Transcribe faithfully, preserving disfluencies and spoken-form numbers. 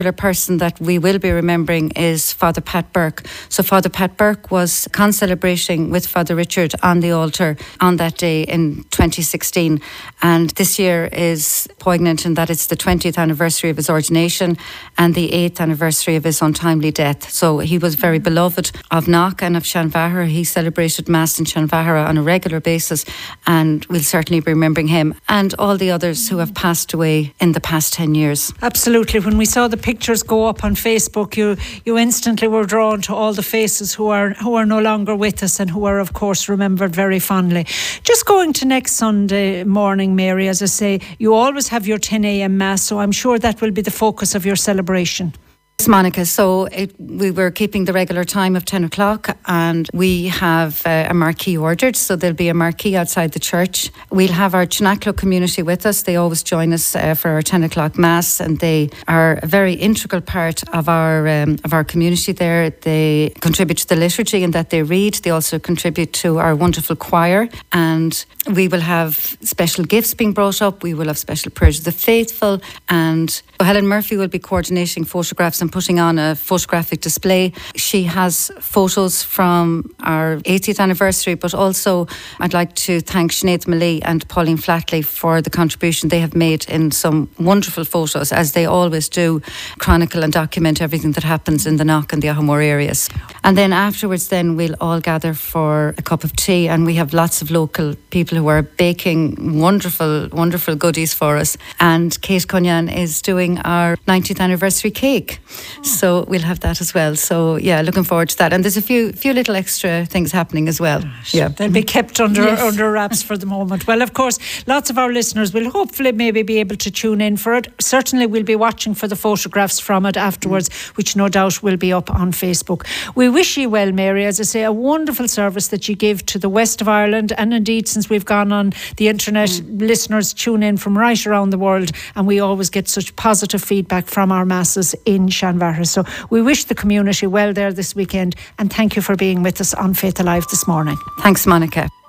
The person that we will be remembering is Father Pat Burke. So Father Pat Burke was concelebrating with Father Richard on the altar on that day in twenty sixteen. And this year is poignant in that it's the twentieth anniversary of his ordination and the eighth anniversary of his untimely death. So he was very beloved of Knock and of Shanvahara. He celebrated Mass in Shanvahara on a regular basis, and we'll certainly be remembering him and all the others who have passed away in the past ten years. Absolutely. When we saw the pictures go up on Facebook, you you instantly were drawn to all the faces who are who are no longer with us and who are, of course, remembered very fondly. Just going to next Sunday morning, Mary, as I say, you always have your ten a.m. Mass, so I'm sure that will be the focus of your celebration. Monica, so it, we were keeping the regular time of ten o'clock, and we have uh, a marquee ordered, so there'll be a marquee outside the church. We'll have our Chinaclo community with us. They always join us uh, for our ten o'clock Mass, and they are a very integral part of our um, of our community there. They contribute to the liturgy in that they read. They also contribute to our wonderful choir, and we will have special gifts being brought up. We will have special prayers of the faithful, and Helen Murphy will be coordinating photographs and putting on a photographic display. She has photos from our eightieth anniversary, but also I'd like to thank Sinead Millie and Pauline Flatley for the contribution they have made in some wonderful photos, as they always do, chronicle and document everything that happens in the Knock and the Ahamore areas. And then afterwards then we'll all gather for a cup of tea, and we have lots of local people who are baking wonderful, wonderful goodies for us. And Kate Cunyan is doing our ninetieth anniversary cake. So we'll have that as well. So yeah, looking forward to that. And there's a few few little extra things happening as well. Gosh, yeah, they'll be kept under yes. under wraps for the moment. Well, of course, lots of our listeners will hopefully maybe be able to tune in for it. Certainly we'll be watching for the photographs from it afterwards, mm. which no doubt will be up on Facebook. We wish you well, Mary. As I say, a wonderful service that you give to the west of Ireland, and indeed since we've gone on the internet, mm. listeners tune in from right around the world, and we always get such positive feedback from our masses in Shanvahara. So we wish the community well there this weekend, and thank you for being with us on Faith Alive this morning. Thanks, Monica.